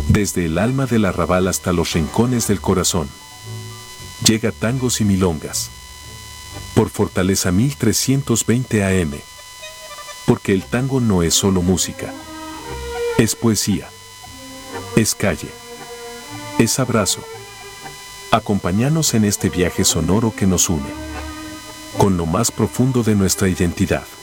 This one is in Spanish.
Desde el alma del arrabal hasta los rincones del corazón. Llega Tangos y Milongas. Por Fortaleza 1320 AM. Porque el tango no es solo música. Es poesía. Es calle. Es abrazo. Acompáñanos en este viaje sonoro que nos une con lo más profundo de nuestra identidad.